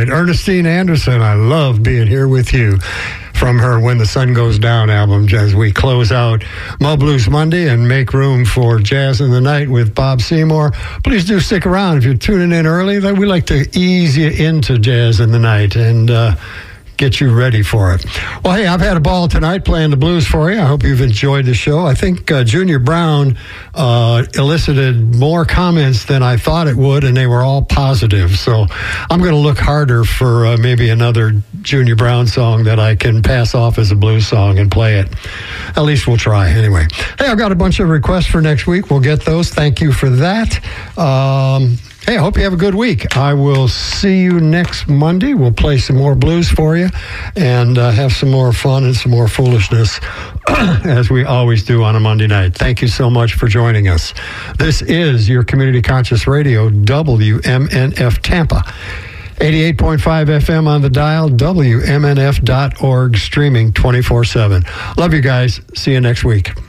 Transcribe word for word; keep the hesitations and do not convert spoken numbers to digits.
right. Ernestine Anderson, I love being here with you. From her When the Sun Goes Down album, as we close out Mo Blues Monday and make room for Jazz in the Night with Bob Seymour. Please do stick around. If you're tuning in early, we like to ease you into Jazz in the Night and uh, get you ready for it. Well, hey, I've had a ball tonight playing the blues for you. I hope you've enjoyed the show. I think uh, Junior Brown uh, elicited more comments than I thought it would, and they were all positive. So I'm going to look harder for uh, maybe another Junior Brown song that I can pass off as a blues song and play it. At least we'll try anyway. Hey, I've got a bunch of requests for next week. We'll get those. Thank you for that. Um, hey, I hope you have a good week. I will see you next Monday. We'll play some more blues for you and uh, have some more fun and some more foolishness as we always do on a Monday night. Thank you so much for joining us. This is your Community Conscious Radio, W M N F Tampa. eighty-eight point five F M on the dial, W M N F dot org, streaming twenty-four seven. Love you guys. See you next week.